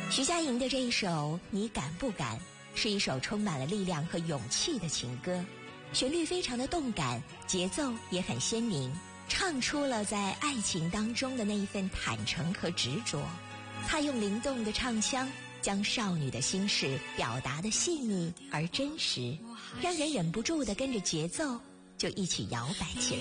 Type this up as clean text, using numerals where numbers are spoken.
徐佳莹的这一首《你敢不敢》是一首充满了力量和勇气的情歌，旋律非常的动感，节奏也很鲜明，唱出了在爱情当中的那一份坦诚和执着。她用灵动的唱腔将少女的心事表达得细腻而真实，让人忍不住地跟着节奏就一起摇摆起来。